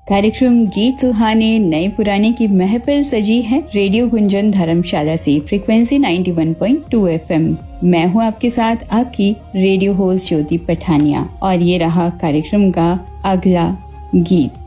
कार्यक्रम गीत सुहाने नए पुराने की महफिल सजी है रेडियो गुंजन धर्मशाला से फ्रीक्वेंसी 91.2 FM। मैं हूं आपके साथ आपकी रेडियो होस्ट ज्योति पठानिया और ये रहा कार्यक्रम का अगला गीत।